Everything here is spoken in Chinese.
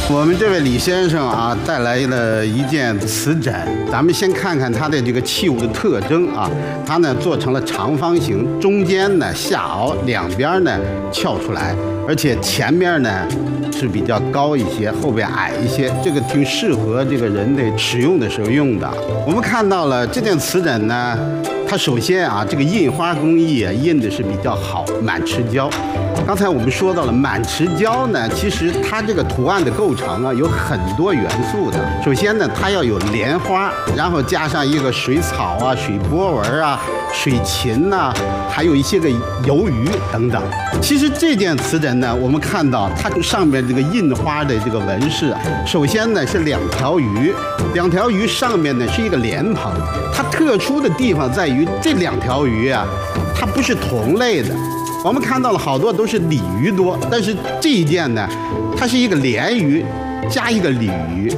我们这位李先生啊，带来了一件瓷枕，咱们先看看它的这个器物的特征啊。它呢做成了长方形，中间呢下凹，两边呢翘出来，而且前面呢是比较高一些，后边矮一些，这个挺适合这个人的使用的时候用的。我们看到了这件瓷枕呢，它首先啊，这个印花工艺啊印的是比较好，满池胶。刚才我们说到了满池胶呢，其实它这个图案的构成啊有很多元素的。首先呢，它要有莲花，然后加上一个水草啊、水波纹啊、水禽呐、还有一些个游鱼等等。其实这件瓷枕呢，我们看到它上面这个印花的这个纹饰啊，首先呢是两条鱼，两条鱼上面呢是一个莲蓬。它特殊的地方在于这两条鱼啊，它不是同类的。我们看到了好多都是鲤鱼多，但是这一件呢，它是一个鲢鱼加一个鲤鱼。